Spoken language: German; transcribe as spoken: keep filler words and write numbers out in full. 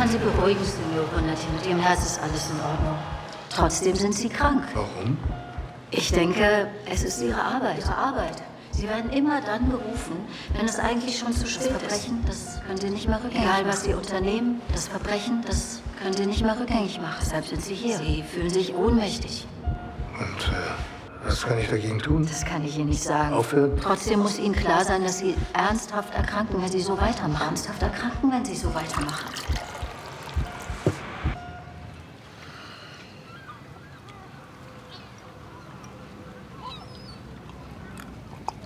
kann Sie beruhigen, Signor Bonetti. Mit Ihrem Herz ist alles in Ordnung. Trotzdem sind Sie krank. Warum? Ich denke, es ist Ihre Arbeit. Ihre Arbeit. Sie werden immer dann gerufen, wenn es eigentlich schon zu spät ist. Das Verbrechen, das können Sie nicht mehr rückgängig machen. Egal, was Sie unternehmen, das Verbrechen, das können Sie nicht mehr rückgängig machen. Deshalb sind Sie hier. Sie fühlen sich ohnmächtig. Und äh, was kann ich dagegen tun? Das kann ich Ihnen nicht sagen. Aufhören? Trotzdem muss Ihnen klar sein, dass Sie ernsthaft erkranken, wenn Sie so weitermachen. Ernsthaft erkranken, wenn Sie so weitermachen.